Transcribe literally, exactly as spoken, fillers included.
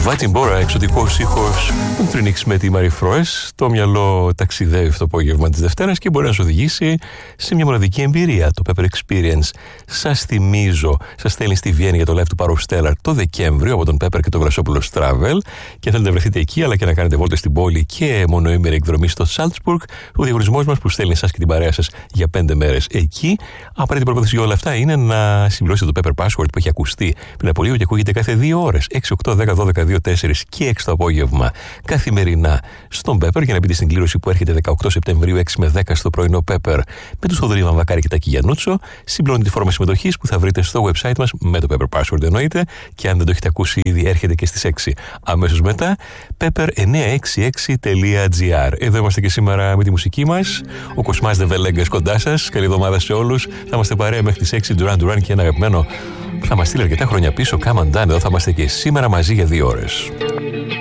Βάτσιμπόρα, εξωτικός ήχος που τρινίξει με τη Μαρή Φρόες. Το μυαλό ταξιδεύει αυτό το απόγευμα της Δευτέρας και μπορεί να σου οδηγήσει σε μια μοναδική εμπειρία, το Pepper Experience. Σας θυμίζω, σας στέλνει στη Βιέννη για το live του Power of Stellar το Δεκέμβριο από τον Pepper και τον Βρασόπουλος Travel. Και θέλετε να βρεθείτε εκεί, αλλά και να κάνετε βόλτες στην πόλη και μονοήμερη εκδρομή στο Salzburg. Ο διαγωνισμός μας που στέλνει εσάς και την παρέα σας για πέντε μέρες εκεί. Απαραίτητη προπόθεση για όλα αυτά είναι να συμπληρώσετε το Pepper Password που έχει ακουστεί πριν από λίγο και ακούγεται κάθε δύο ώρες. έξι, οκτώ, δέκα, δώδεκα, δύο, τέσσερα και έξι το απόγευμα καθημερινά στον Pepper για να μπείτε στην κλήρωση που έρχεται δεκαοκτώ Σεπτεμβρίου έξι με δέκα στο πρωινό Pepper με τους Θοδωρή Βαμβακάρη και Τάκη Γιαννούτσο. Συμπληρώνετε τη φόρμα συμμετοχής που θα βρείτε στο website μας με το Pepper Password εννοείται και αν δεν το έχετε ακούσει ήδη έρχεται και στις έξι. Αμέσως μετά pepper εννιακόσια εξήντα έξι τελεία gr. Εδώ είμαστε και σήμερα με τη μουσική μας. Ο Κοσμάς Δεβελέγκας κοντά σας. Καλή εβδομάδα σε όλους. Θα είμαστε παρέα μέχρι τις έξι. Duran Duran και ένα αγαπημένο που θα μας στείλει αρκετά χρόνια πίσω. Come on Done. Εδώ θα είμαστε και σήμερα μαζί για δύο ώρες.